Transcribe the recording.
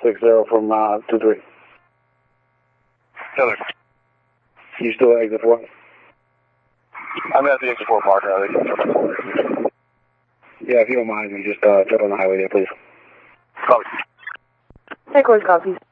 60 from 23. Taylor. You still exit 4? I'm at the exit 4 park now. Yeah, if you don't mind, we just jump on the highway there, please. Copy. Hey, course copies.